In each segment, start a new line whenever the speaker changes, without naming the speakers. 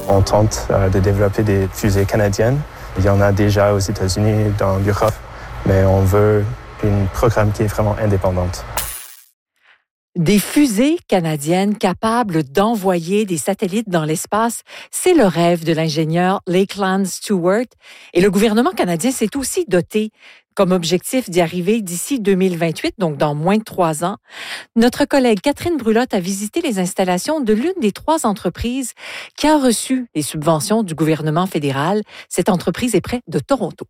On tente de développer des fusées canadiennes. Il y en a déjà aux États-Unis, dans l'Europe, mais on veut un programme qui est vraiment indépendant.
Des fusées canadiennes capables d'envoyer des satellites dans l'espace, c'est le rêve de l'ingénieur Lakeland Stewart. Et le gouvernement canadien s'est aussi doté comme objectif d'y arriver d'ici 2028, donc dans moins de 3 ans. Notre collègue Catherine Brulotte a visité les installations de l'une des 3 entreprises qui a reçu les subventions du gouvernement fédéral. Cette entreprise est près de Toronto.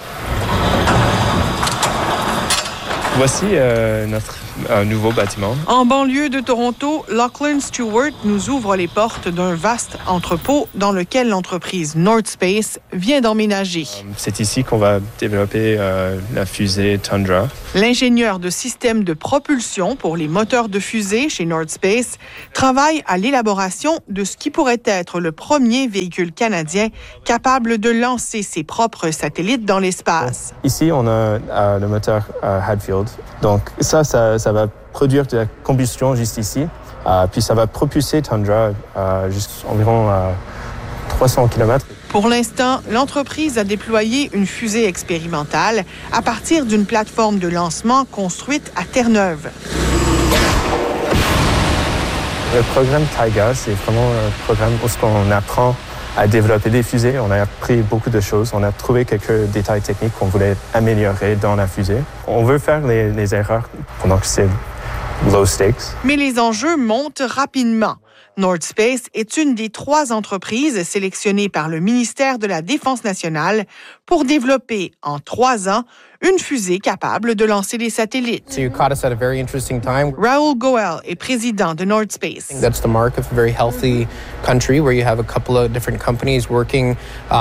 Voici notre nouveau bâtiment.
En banlieue de Toronto, Lakeland Stewart nous ouvre les portes d'un vaste entrepôt dans lequel l'entreprise North Space vient d'emménager.
C'est ici qu'on va développer la fusée Tundra.
L'ingénieur de système de propulsion pour les moteurs de fusée chez North Space travaille à l'élaboration de ce qui pourrait être le premier véhicule canadien capable de lancer ses propres satellites dans l'espace.
Ici, on a le moteur Hadfield. Donc ça va produire de la combustion juste ici. Puis ça va propulser Tundra environ 300 km.
Pour l'instant, l'entreprise a déployé une fusée expérimentale à partir d'une plateforme de lancement construite à Terre-Neuve.
Le programme Taiga, c'est vraiment un programme où on apprend à développer des fusées. On a appris beaucoup de choses. On a trouvé quelques détails techniques qu'on voulait améliorer dans la fusée. On veut faire les erreurs pendant que c'est low stakes.
Mais les enjeux montent rapidement. North Space est une des 3 entreprises sélectionnées par le ministère de la Défense nationale pour développer en 3 ans une fusée capable de lancer des satellites.
So you caught us at a very interesting time.
Raoul Goel est président de North Space.
That's the mark of a very healthy country where you have a couple of different companies working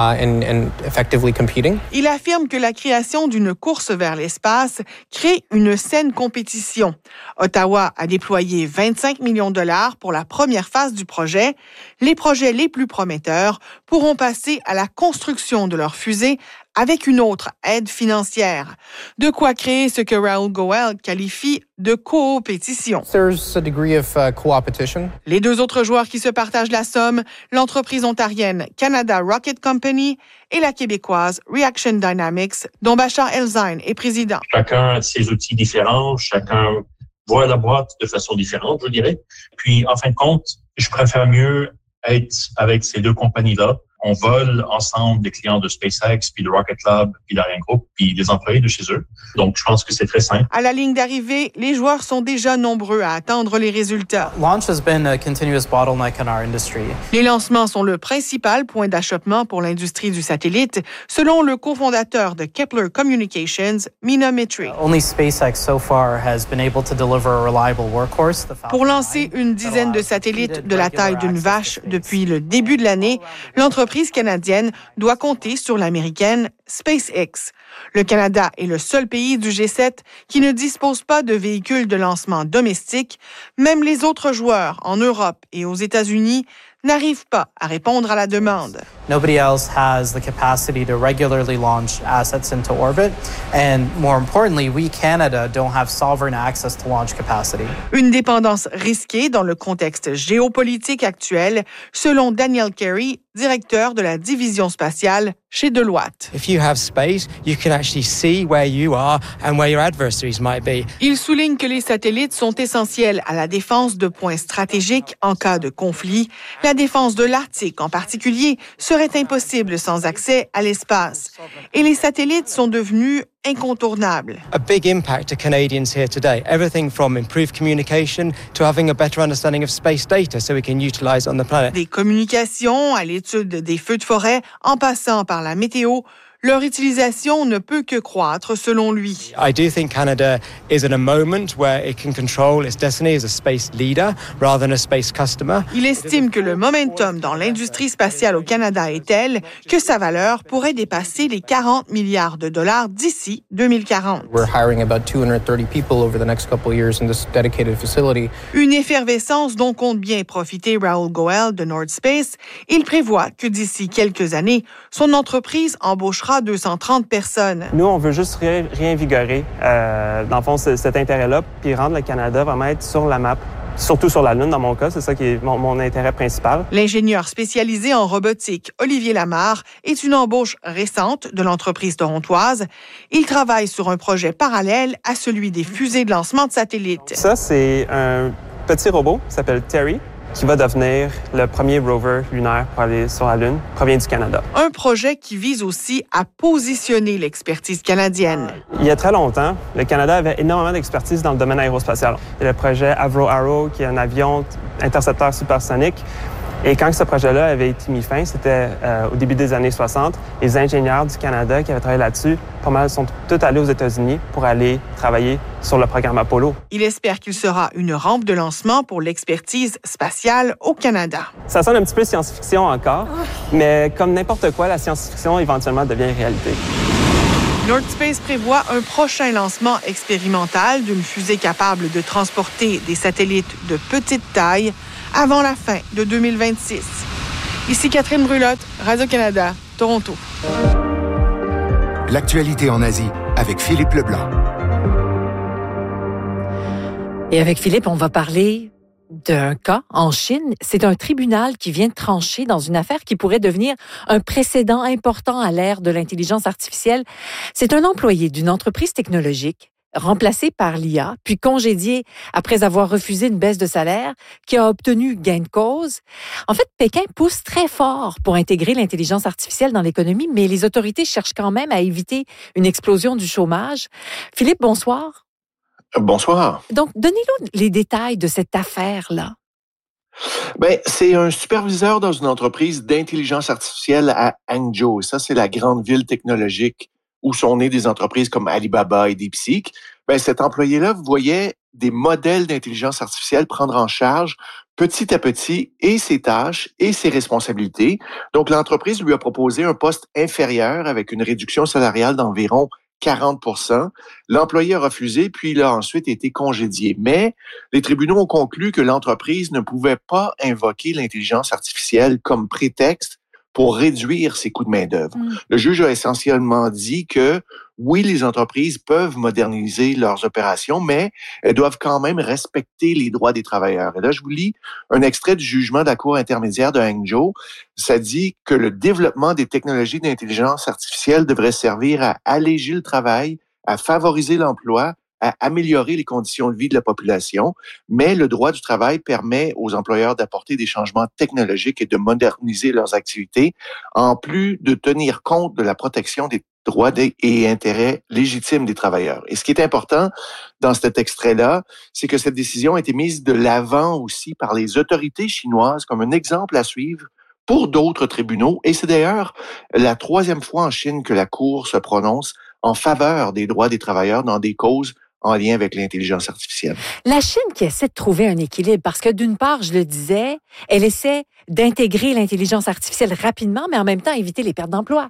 and effectively competing.
Il affirme que la création d'une course vers l'espace crée une saine compétition. Ottawa a déployé 25 millions de dollars pour la première phase du projet. Les projets les plus prometteurs pourront passer à la construction de leur fusée avec une autre aide financière. De quoi créer ce que Raoul Goel qualifie de coopétition.
There's a degree of co-opetition.
Les 2 autres joueurs qui se partagent la somme, l'entreprise ontarienne Canada Rocket Company et la québécoise Reaction Dynamics, dont Bachar El-Zain est président.
Chacun a ses outils différents, chacun voit la boîte de façon différente, je dirais. Puis, en fin de compte, je préfère mieux être avec ces 2 compagnies-là. On vole ensemble des clients de SpaceX, puis de Rocket Lab, puis d'ArianeGroup, puis des employés de chez eux. Donc, je pense que c'est très simple.
À la ligne d'arrivée, les joueurs sont déjà nombreux à attendre les résultats.
Launch has been a continuous bottleneck in our industry.
Les lancements sont le principal point d'achoppement pour l'industrie du satellite, selon le cofondateur de Kepler Communications, Mina Mitri.
Only SpaceX so far has been able to deliver a reliable workhorse.
Pour lancer une dizaine de satellites de la taille d'une vache depuis le début de l'année, l'entreprise canadienne doit compter sur l'américaine SpaceX. Le Canada est le seul pays du G7 qui ne dispose pas de véhicules de lancement domestiques. Même les autres joueurs en Europe et aux États-Unis n'arrivent pas à répondre à la demande.
Nobody else has the capacity to regularly launch assets into orbit. And more importantly, we, Canada, don't have sovereign access to launch capacity.
Une dépendance risquée dans le contexte géopolitique actuel, selon Daniel Carey, directeur de la division spatiale chez Deloitte.
If you have space, you can actually see where you are and where your adversaries might be.
Il souligne que les satellites sont essentiels à la défense de points stratégiques en cas de conflit. La défense de l'Arctique, en particulier, serait impossible sans accès à l'espace. Et les satellites sont devenus incontournables.
A big impact to Canadians here today. Everything from improved communication to having a better understanding of space data so we can utilize it on the planet.
Des communications à l'étude des feux de forêt, en passant par la météo, leur utilisation ne peut que croître, selon lui.
I do think Canada is in a moment where it can control its destiny as a space leader rather than a space customer.
Il estime que le momentum dans l'industrie spatiale au Canada est tel que sa valeur pourrait dépasser les 40 milliards de dollars d'ici 2040.
We're hiring about 230 people over the next couple of years in this dedicated facility.
Une effervescence dont compte bien profiter Raoul Goel de North Space. Il prévoit que d'ici quelques années, son entreprise embauchera 230 personnes.
Nous, on veut juste réinvigorer, dans le fond, cet intérêt-là, puis rendre le Canada vraiment être sur la map surtout sur la Lune dans mon cas. C'est ça qui est mon intérêt principal.
L'ingénieur spécialisé en robotique, Olivier Lamarre, est une embauche récente de l'entreprise torontoise. Il travaille sur un projet parallèle à celui des fusées de lancement de satellites.
Ça, c'est un petit robot qui s'appelle Terry, qui va devenir le premier rover lunaire pour aller sur la Lune, provient du Canada.
Un projet qui vise aussi à positionner l'expertise canadienne.
Il y a très longtemps, le Canada avait énormément d'expertise dans le domaine aérospatial. Il y a le projet Avro Arrow, qui est un avion intercepteur supersonique. Et quand ce projet-là avait été mis fin, c'était au début des années 60, les ingénieurs du Canada qui avaient travaillé là-dessus, pas mal sont tous allés aux États-Unis pour aller travailler sur le programme Apollo.
Il espère qu'il sera une rampe de lancement pour l'expertise spatiale au Canada.
Ça sonne un petit peu science-fiction encore, mais comme n'importe quoi, la science-fiction éventuellement devient réalité.
North Space prévoit un prochain lancement expérimental d'une fusée capable de transporter des satellites de petite taille avant la fin de 2026. Ici Catherine Brulotte, Radio-Canada, Toronto.
L'actualité en Asie avec Philippe Leblanc.
Et avec Philippe, on va parler d'un cas en Chine. C'est un tribunal qui vient de trancher dans une affaire qui pourrait devenir un précédent important à l'ère de l'intelligence artificielle. C'est un employé d'une entreprise technologique remplacé par l'IA, puis congédié après avoir refusé une baisse de salaire, qui a obtenu gain de cause. En fait, Pékin pousse très fort pour intégrer l'intelligence artificielle dans l'économie, mais les autorités cherchent quand même à éviter une explosion du chômage. Philippe, bonsoir.
Bonsoir.
Donc, donnez-nous les détails de cette affaire-là.
C'est un superviseur dans une entreprise d'intelligence artificielle à Hangzhou. Ça, c'est la grande ville technologique où sont nées des entreprises comme Alibaba et DeepSeek. Cet employé-là voyait des modèles d'intelligence artificielle prendre en charge petit à petit et ses tâches et ses responsabilités. Donc, l'entreprise lui a proposé un poste inférieur avec une réduction salariale d'environ 40%. L'employé a refusé, puis il a ensuite été congédié. Mais les tribunaux ont conclu que l'entreprise ne pouvait pas invoquer l'intelligence artificielle comme prétexte pour réduire ses coûts de main-d'œuvre. Le juge a essentiellement dit que oui, les entreprises peuvent moderniser leurs opérations, mais elles doivent quand même respecter les droits des travailleurs. Et là, je vous lis un extrait du jugement de la Cour intermédiaire de Hangzhou. Ça dit que le développement des technologies d'intelligence artificielle devrait servir à alléger le travail, à favoriser l'emploi, à améliorer les conditions de vie de la population, mais le droit du travail permet aux employeurs d'apporter des changements technologiques et de moderniser leurs activités, en plus de tenir compte de la protection des droits et intérêts légitimes des travailleurs. Et ce qui est important dans cet extrait-là, c'est que cette décision a été mise de l'avant aussi par les autorités chinoises comme un exemple à suivre pour d'autres tribunaux. Et c'est d'ailleurs la 3e fois en Chine que la Cour se prononce en faveur des droits des travailleurs dans des causes en lien avec l'intelligence artificielle.
La Chine qui essaie de trouver un équilibre, parce que d'une part, je le disais, elle essaie d'intégrer l'intelligence artificielle rapidement, mais en même temps éviter les pertes d'emplois.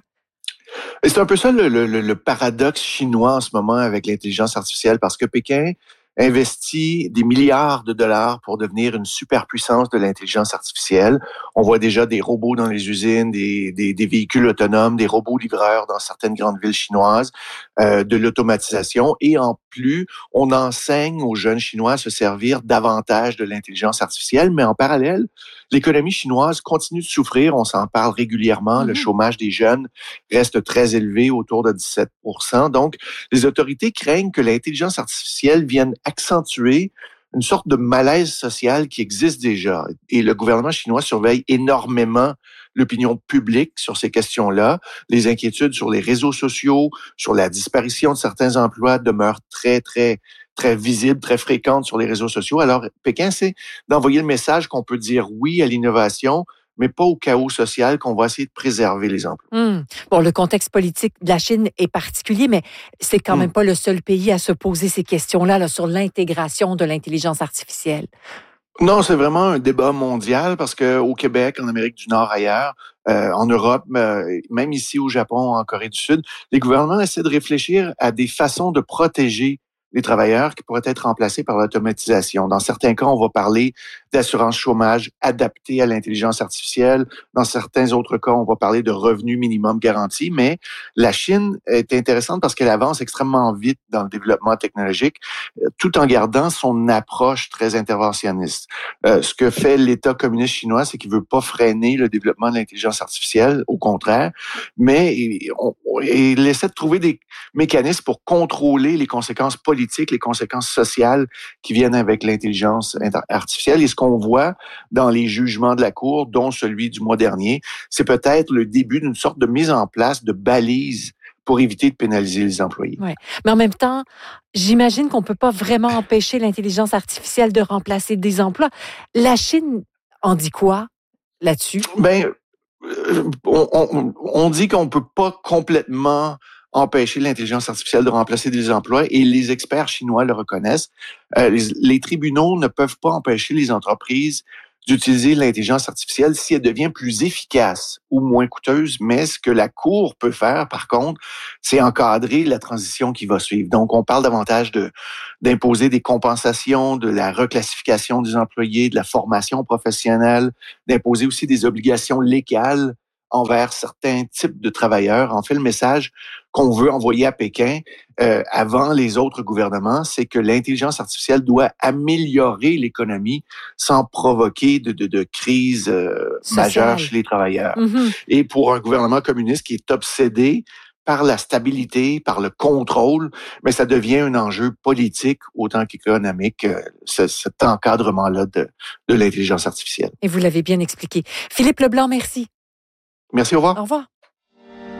Et c'est un peu ça le paradoxe chinois en ce moment avec l'intelligence artificielle, parce que Pékin investit des milliards de dollars pour devenir une superpuissance de l'intelligence artificielle. On voit déjà des robots dans les usines, des véhicules autonomes, des robots livreurs dans certaines grandes villes chinoises, de l'automatisation. Et en plus, on enseigne aux jeunes Chinois à se servir davantage de l'intelligence artificielle. Mais en parallèle, l'économie chinoise continue de souffrir. On s'en parle régulièrement. Le chômage des jeunes reste très élevé, autour de 17%. Donc, les autorités craignent que l'intelligence artificielle vienne accentuer une sorte de malaise social qui existe déjà. Et le gouvernement chinois surveille énormément l'opinion publique sur ces questions-là. Les inquiétudes sur les réseaux sociaux, sur la disparition de certains emplois demeurent très visibles, très fréquentes sur les réseaux sociaux. Alors, Pékin, c'est d'envoyer le message qu'on peut dire oui à l'innovation, mais pas au chaos social, qu'on va essayer de préserver les emplois.
Bon, le contexte politique de la Chine est particulier, mais c'est quand même pas le seul pays à se poser ces questions-là sur l'intégration de l'intelligence artificielle.
Non, c'est vraiment un débat mondial parce que au Québec, en Amérique du Nord, ailleurs, en Europe, même ici au Japon, en Corée du Sud, les gouvernements essaient de réfléchir à des façons de protéger les travailleurs qui pourraient être remplacés par l'automatisation. Dans certains cas, on va parler d'assurance chômage adaptées à l'intelligence artificielle. Dans certains autres cas, on va parler de revenu minimum garanti, mais la Chine est intéressante parce qu'elle avance extrêmement vite dans le développement technologique, tout en gardant son approche très interventionniste. Ce que fait l'État communiste chinois, c'est qu'il veut pas freiner le développement de l'intelligence artificielle, au contraire, mais il essaie de trouver des mécanismes pour contrôler les conséquences politiques, les conséquences sociales qui viennent avec l'intelligence artificielle. Et ce qu'on voit dans les jugements de la Cour, dont celui du mois dernier, c'est peut-être le début d'une sorte de mise en place de balises pour éviter de pénaliser les employés.
Ouais. Mais en même temps, j'imagine qu'on ne peut pas vraiment empêcher l'intelligence artificielle de remplacer des emplois. La Chine en dit quoi là-dessus?
Ben, on dit qu'on ne peut pas complètement empêcher l'intelligence artificielle de remplacer des emplois et les experts chinois le reconnaissent. Les tribunaux ne peuvent pas empêcher les entreprises d'utiliser l'intelligence artificielle si elle devient plus efficace ou moins coûteuse, mais ce que la Cour peut faire, par contre, c'est encadrer la transition qui va suivre. Donc, on parle davantage d'imposer des compensations, de la reclassification des employés, de la formation professionnelle, d'imposer aussi des obligations légales envers certains types de travailleurs. En fait, le message qu'on veut envoyer à Pékin avant les autres gouvernements, c'est que l'intelligence artificielle doit améliorer l'économie sans provoquer de crise majeure chez les travailleurs. Mm-hmm. Et pour un gouvernement communiste qui est obsédé par la stabilité, par le contrôle, mais ça devient un enjeu politique autant qu'économique, cet encadrement-là de l'intelligence artificielle.
Et vous l'avez bien expliqué. Philippe Leblanc, merci.
Merci, au revoir.
Au revoir.